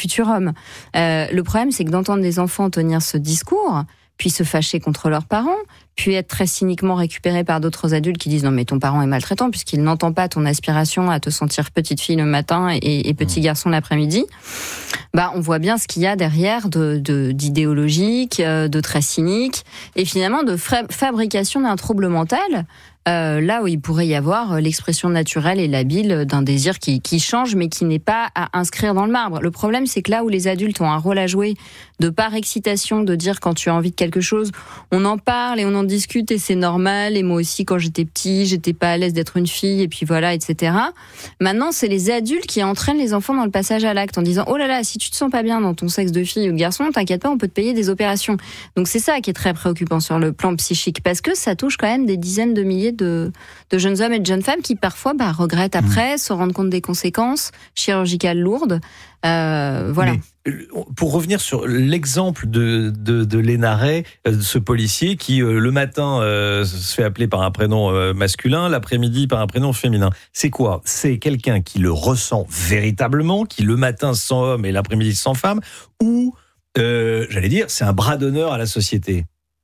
futur homme. Le problème, c'est que d'entendre des enfants tenir ce discours, puis se fâcher contre leurs parents, puis être très cyniquement récupéré par d'autres adultes qui disent non mais ton parent est maltraitant puisqu'il n'entend pas ton aspiration à te sentir petite fille le matin et petit garçon l'après-midi. On voit bien ce qu'il y a derrière d'idéologique, de très cynique et finalement de fabrication d'un trouble mental. Là où il pourrait y avoir l'expression naturelle et labile d'un désir qui change, mais qui n'est pas à inscrire dans le marbre. Le problème, c'est que là où les adultes ont un rôle à jouer, de par excitation, de dire quand tu as envie de quelque chose, on en parle et on en discute et c'est normal, et moi aussi quand j'étais petit, j'étais pas à l'aise d'être une fille, et puis voilà, etc. Maintenant, c'est les adultes qui entraînent les enfants dans le passage à l'acte en disant « Oh là là, si tu te sens pas bien dans ton sexe de fille ou de garçon, t'inquiète pas, on peut te payer des opérations. » Donc c'est ça qui est très préoccupant sur le plan psychique, parce que ça touche quand même des dizaines de milliers de jeunes hommes et de jeunes femmes qui parfois regrettent après, se rendent compte des conséquences chirurgicales lourdes. Voilà. Mais, pour revenir sur l'exemple de Léna Ray, ce policier qui le matin se fait appeler par un prénom masculin, l'après-midi par un prénom féminin. C'est quoi ? C'est quelqu'un qui le ressent véritablement, qui le matin se sent homme et l'après-midi se sent femme, ou j'allais dire, c'est un bras d'honneur à la société ?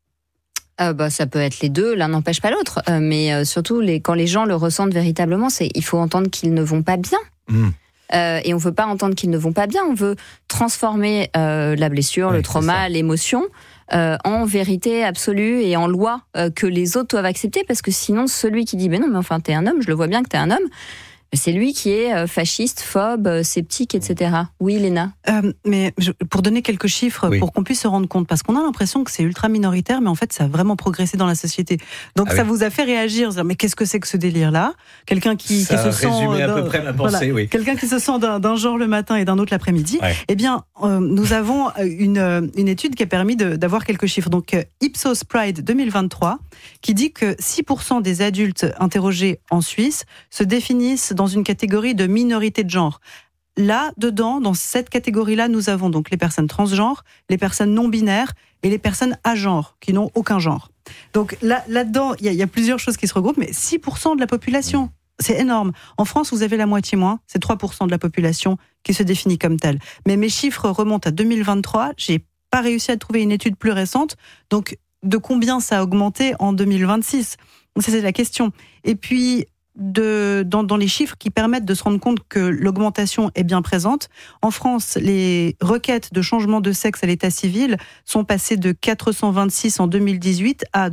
Ça peut être les deux, l'un n'empêche pas l'autre. Mais surtout, quand les gens le ressentent véritablement, il faut entendre qu'ils ne vont pas bien. Et on veut pas entendre qu'ils ne vont pas bien. On veut transformer la blessure, le trauma, l'émotion en vérité absolue et en loi que les autres doivent accepter. Parce que sinon, celui qui dit « Mais non, mais enfin, t'es un homme, je le vois bien que t'es un homme », c'est lui qui est fasciste, phobe, sceptique, etc. Oui, Léna. Pour donner quelques chiffres, pour qu'on puisse se rendre compte, parce qu'on a l'impression que c'est ultra minoritaire, mais en fait, ça a vraiment progressé dans la société. Donc, ça vous a fait réagir, dire, mais qu'est-ce que c'est que ce délire-là ? Quelqu'un qui se sent à peu près ma pensée, oui. Quelqu'un qui se sent d'un genre le matin et d'un autre l'après-midi. Ouais. Eh bien, nous avons une étude qui a permis d'avoir quelques chiffres. Donc, Ipsos Pride 2023, qui dit que 6% des adultes interrogés en Suisse se définissent dans une catégorie de minorité de genre. Là-dedans, dans cette catégorie-là, nous avons donc les personnes transgenres, les personnes non-binaires et les personnes agenres, qui n'ont aucun genre. Donc là-dedans, il y a plusieurs choses qui se regroupent, mais 6% de la population, c'est énorme. En France, vous avez la moitié moins, c'est 3% de la population qui se définit comme telle. Mais mes chiffres remontent à 2023, j'ai pas réussi à trouver une étude plus récente, donc de combien ça a augmenté en 2026 ? Ça, c'est la question. Et puis, dans les chiffres qui permettent de se rendre compte que l'augmentation est bien présente. En France, les requêtes de changement de sexe à l'état civil sont passées de 426 en 2018 à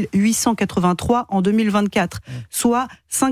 2883 en 2024, soit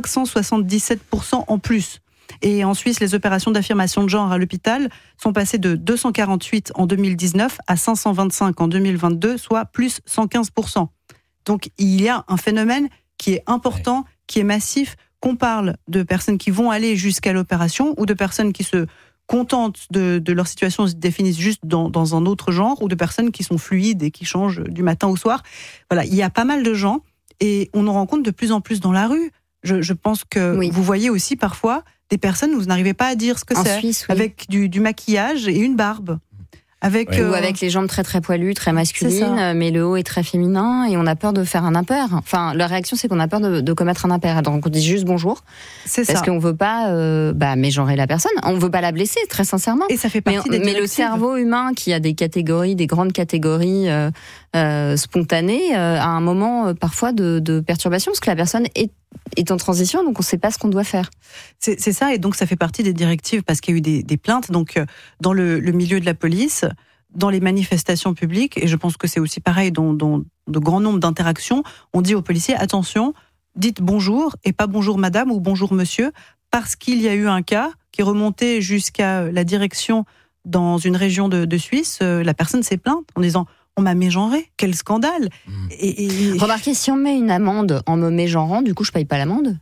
577% en plus. Et en Suisse, les opérations d'affirmation de genre à l'hôpital sont passées de 248 en 2019 à 525 en 2022, soit plus 115%. Donc, il y a un phénomène qui est important, qui est massif, qu'on parle de personnes qui vont aller jusqu'à l'opération ou de personnes qui se contentent de leur situation, se définissent juste dans un autre genre, ou de personnes qui sont fluides et qui changent du matin au soir. Voilà, il y a pas mal de gens et on en rencontre de plus en plus dans la rue. Je pense que vous voyez aussi parfois des personnes où vous n'arrivez pas à dire ce que c'est, Suisse, avec du maquillage et une barbe. Ou avec les jambes très très poilues, très masculines, mais le haut est très féminin et on a peur de faire un impair. Enfin, la réaction c'est qu'on a peur de commettre un impair. Donc on dit juste bonjour, parce qu'on veut pas mégenrer la personne, on veut pas la blesser, très sincèrement. Et ça fait partie des directives. Mais le cerveau humain qui a des catégories, des grandes catégories spontanées, a un moment parfois de perturbation parce que la personne est en transition, donc on ne sait pas ce qu'on doit faire. C'est ça, et donc ça fait partie des directives parce qu'il y a eu des plaintes donc dans le milieu de la police, dans les manifestations publiques, et je pense que c'est aussi pareil dans de grands nombres d'interactions, on dit aux policiers, attention, dites bonjour et pas bonjour madame ou bonjour monsieur, parce qu'il y a eu un cas qui est remonté jusqu'à la direction dans une région de Suisse, la personne s'est plainte en disant on m'a mégenré, quel scandale. Remarquez, si on met une amende en me mégenrant, du coup je paye pas l'amende.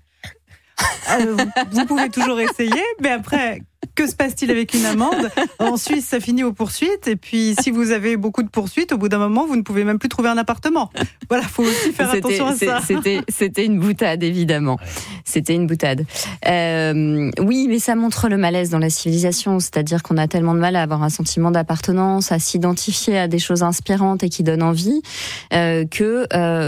Vous pouvez toujours essayer, mais après, que se passe-t-il avec une amende ? En Suisse, ça finit aux poursuites, et puis si vous avez beaucoup de poursuites, au bout d'un moment, vous ne pouvez même plus trouver un appartement. Voilà, il faut aussi faire attention à ça. C'était une boutade, évidemment. C'était une boutade. Oui, mais ça montre le malaise dans la civilisation, c'est-à-dire qu'on a tellement de mal à avoir un sentiment d'appartenance, à s'identifier à des choses inspirantes et qui donnent envie, que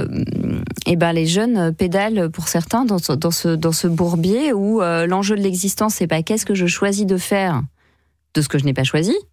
les jeunes pédalent pour certains dans ce bourbier où l'enjeu de l'existence, c'est pas qu'est-ce que je choisis de faire de ce que je n'ai pas choisi,